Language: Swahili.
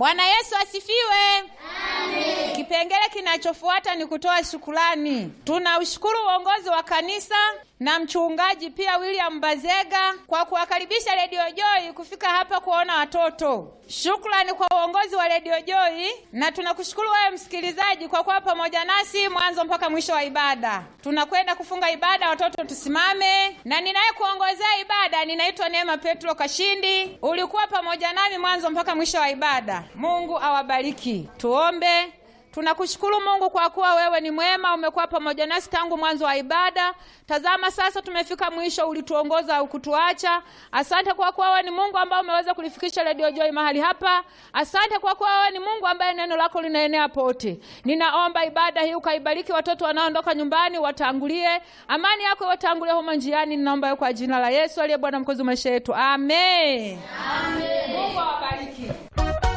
Bwana Yesu asifiwe. Amen. Kipengele kinachofuata ni kutoa shukrani. Tunaushukuru uongozi wa kanisa na mchungaji pia William Bazega kwa kuwakaribisha Radio Joy kufika hapa kuona watoto. Shukrani kwa uongozi wa Radio Joy, na tunakushukuru wewe msikilizaji kwa kuwa pamoja nasi mwanzo mpaka mwisho wa ibada. Tunakwenda kufunga ibada, watoto tusimame. Na ninaye kuongozea ibada ninaitwa Neema Petro Kashindi. Ulikuwa pamoja nami mwanzo mpaka mwisho wa ibada. Mungu awabariki. Tuombe. Tunakushukuru Mungu kwa kuwa wewe ni mwema, umekuwa pamoja nasi tangu mwanzo wa ibada. Tazama sasa tumefika mwisho, ulituongoza au kutuacha. Asante kwa kuwa wewe ni Mungu ambaye umeweza kulifikisha Radio Joy mahali hapa. Asante kwa kuwa wewe ni Mungu ambaye neno lako linaenea pote. Ninaomba ibada hii ukaibariki, watoto wanaoondoka nyumbani watangulie. Amani yako watangulie huko njiani, ninaomba kwa jina la Yesu aliye Bwana mkozi wa maisha yetu. Amen. Amen. Mungu awabariki.